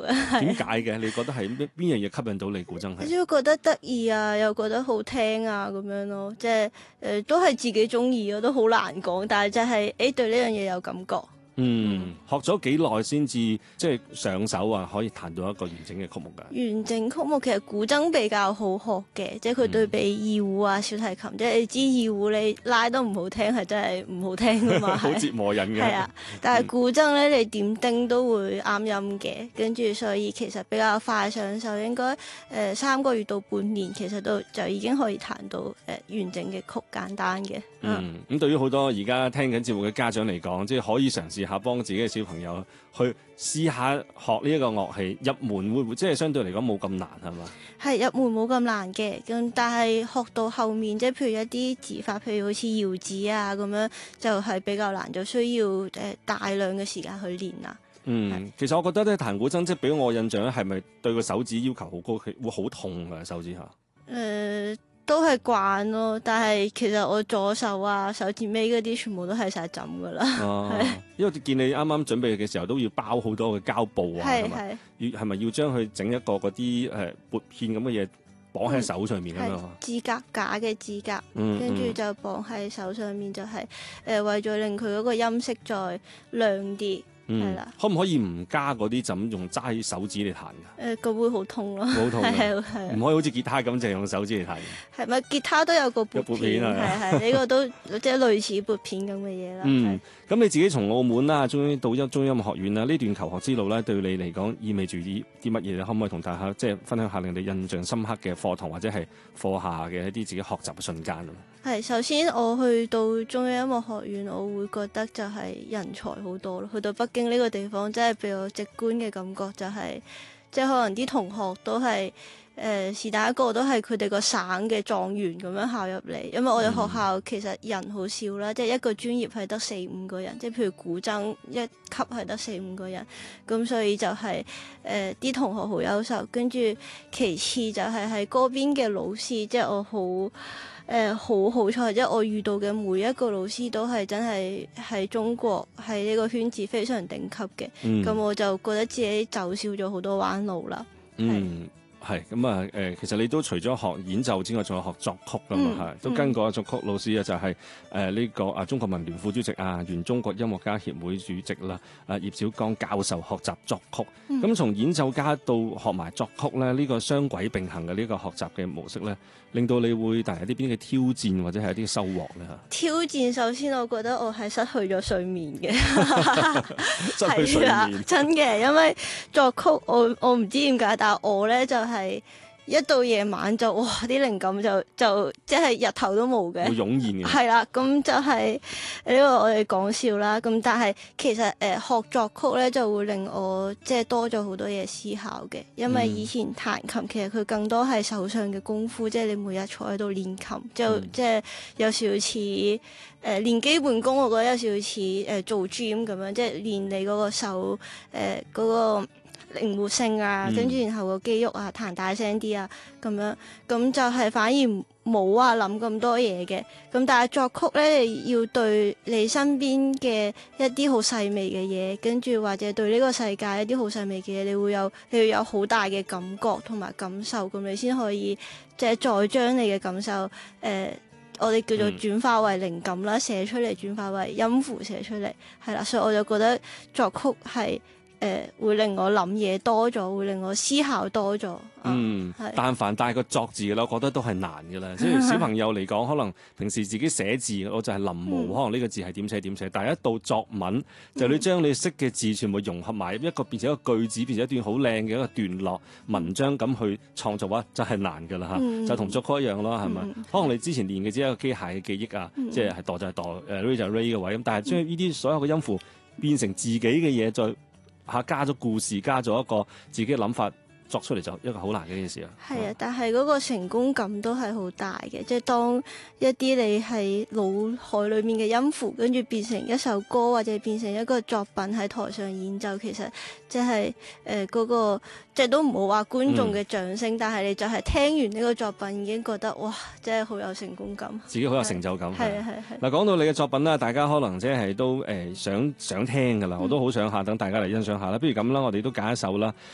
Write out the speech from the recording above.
嘅。 點解嘅？你覺得係邊樣嘢吸引到你古箏係？ 只會覺得得意啊，又覺得好聽啊咁樣咯，即係都係自己中意，我都好難講，但係就係對呢樣嘢有感覺。 學咗幾耐先至即係上手啊，可以彈到一個完整嘅曲目㗎？ 完整曲目其實古箏比較好學嘅，即係佢對比二胡啊、小提琴，即係你知二胡你拉得唔好聽係真係唔好聽㗎嘛， 好折磨人嘅。 係啊，但係古箏咧你點叮都會啱音嘅，跟住所以其實比較快上手，應該3個月到半年，其實就已經可以彈到完整嘅曲，簡單嘅。 咁對於好多而家聽緊節目嘅家長嚟講，即係可以嘗試下幫自己嘅小朋友去試下學呢一個樂器，入門會唔會即係相對嚟講冇咁難係嘛？ 係入門冇咁難嘅，咁但係學到後面，即係譬如一啲指法，譬如好似搖指啊咁樣，就係比較難，就需要大量嘅時間去練啦。 其實我覺得咧彈古箏即係俾我印象咧，係咪對個手指要求好高，會好痛㗎手指下？ 都係慣咯，但係其實我左手啊、手指尾嗰啲全部都係晒枕噶啦。 因為見你啱啱準備嘅時候都要包好多嘅膠布啊，係咪要將佢整一個嗰啲撥片咁嘅嘢綁喺手上面咁樣？ 指甲架嘅指甲，跟住就綁喺手上面，就係為咗令佢嗰個音色再亮啲。係啦， 可唔可以唔加嗰啲枕，用揸手指嚟彈㗎？ 個會好痛咯， 好痛， 係唔可以好似吉他咁，淨係用手指嚟彈。 係咪吉他都有個撥片？係呢個都即係類似撥片咁嘅嘢啦。 咁你自己從澳門啦，終於到中音樂學院啦，呢段求學之路咧，對你嚟講意味住啲乜嘢？可唔可以同大家即係分享下令你印象深刻嘅課堂或者係課下嘅一啲自己學習嘅瞬間？ 首先我去到中央音樂學院，我會覺得就係人才好多咯。去到北京呢個地方，真係俾我直觀嘅感覺就係，即係可能啲同學都係是但一個都係佢哋個省嘅狀元咁樣考入嚟。因為我哋學校其實人好少啦，即係一個專業係得4-5個人，即係譬如古箏一級係得4-5個人，咁所以就係啲同學好優秀。跟住其次就係喺嗰邊嘅老師，即係我好好彩，即係我遇到嘅每一個老師都係真係喺中國喺呢個圈子非常頂級嘅，咁我就覺得自己走少咗好多彎路啦。 係咁啊！其實你都除咗學演奏之外，仲有學作曲㗎嘛？都跟過作曲老師啊，就係呢個中國文聯副主席啊，原中國音樂家協會主席啦，葉小剛教授學習作曲。咁從演奏家到學埋作曲咧，呢個雙軌並行嘅呢個學習嘅模式咧，令到你會帶嚟啲邊嘅挑戰或者係一啲收穫咧？ 挑戰首先，我覺得我係失去咗睡眠嘅， 失去睡眠真嘅，因為作曲我唔知點解，但係我咧就係一到夜晚就哇啲靈感就即係日頭都冇嘅， 會湧現嘅。 係啦，咁就係呢個我哋講笑啦。咁但係其實學作曲咧就會令我即係多咗好多嘢思考嘅，因為以前彈琴其實佢更多係手上嘅功夫，即係你每日坐喺度練琴，即係有少少似練基本功，我覺得有少少似做 gym 咁樣，即係練你嗰個手嗰個靈活性啊，跟住然後個肌肉啊彈大聲啲啊咁樣，咁就係反而冇話諗咁多嘢嘅。咁但係作曲咧，你要對你身邊嘅一啲好細微嘅嘢，跟住或者對呢個世界一啲好細微嘅嘢，你要有好大嘅感覺同埋感受，咁你先可以即係再將你嘅感受我哋叫做轉化為靈感啦，寫出嚟，轉化為音符寫出嚟，係啦，所以我就覺得作曲係會令我諗嘢多咗，會令我思考多咗。 但凡帶個作字嘅啦，我覺得都係難嘅啦。即係小朋友嚟講，可能平時自己寫字，我就係臨摹，可能呢個字係點寫點寫。但係一到作文，就你將你識嘅字全部融合埋一個，變成一個句子，變成一段好靚嘅一個段落文章咁去創作，就係難嘅啦嚇。就同作曲一樣咯，係咪？可能你之前練嘅只係一個機械嘅記憶啊，即係度就係度，ray 就係 ray 嘅位咁。但係將呢啲所有嘅音符變成自己嘅嘢，再加咗故事，加咗一個自己嘅諗法。作出嚟就一個好難嘅一件事啊！ 係啊，但係嗰個成功感都係好大嘅，即係當一啲你係腦海裡面嘅音符，跟住變成一首歌或者變成一個作品喺台上演奏，其實即係嗰個即係都唔好話觀眾嘅掌聲，但係你就係聽完呢個作品已經覺得哇，真係好有成功感， 自己好有成就感。 係。 嗱，講到你嘅作品啦，大家可能即係都想聽㗎啦，我都好想等大家嚟欣賞下啦。不如咁啦，我哋都揀一首啦。